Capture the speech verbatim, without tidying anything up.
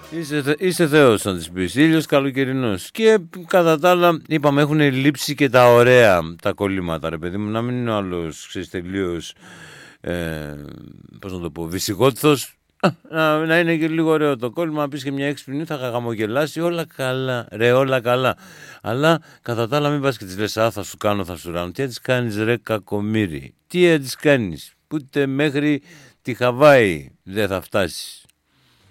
Είσαι, θε, είσαι Θεός να της πεις, ήλιος καλοκαιρινός. Και κατά τα άλλα είπαμε έχουν λείψει και τα ωραία τα κολλήματα ρε παιδί μου. Να μην είναι ο άλλος ξέρεις τελείως ε, πώς να το πω βυσιγότηθος. Να, να είναι και λίγο ωραίο το κόλλημα. Να πεις και μια έξυπνη θα χαμογελάσει. Όλα καλά ρε, όλα καλά. Αλλά κατά τα άλλα μην πας και της λες α θα σου κάνω, θα σου ράνω. Τι θα της κάνεις ρε κακομοίρη? Τι θα της κάνεις? Ούτε μέχρι τη Χαβάη δεν θα φτάσεις.